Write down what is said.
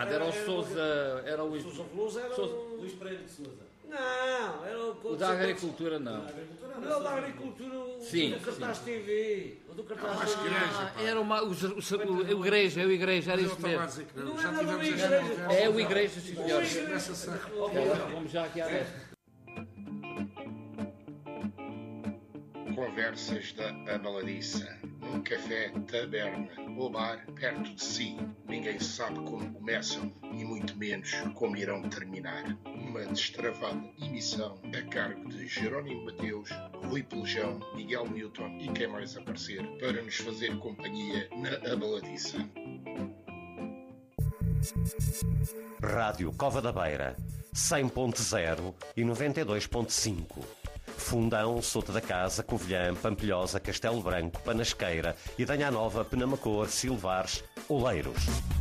era o Sousa, era o Sousa Veloso, era o Luís Pereira de Sousa. Não, era o da agricultura, não. Não, da agricultura, o Sim, do Cartaz TV. O do Cartaz TV. Era o Igreja, era isso mesmo. Não Já é nada do tivemos Igreja. É o Igreja, sim senhor. Vamos já aqui à vez. Conversas da Abaladiça, num café, taberna ou bar perto de si. Ninguém sabe como começam e muito menos como irão terminar. Uma destravada emissão a cargo de Jerónimo Mateus, Rui Pelejão, Miguel Newton e quem mais aparecer para nos fazer companhia na Abaladiça. Rádio Cova da Beira, 100.0 e 92.5. Fundão, Souto da Casa, Covilhã, Pampilhosa, Castelo Branco, Panasqueira, Idanha Nova, Penamacor, Silvares, Oleiros.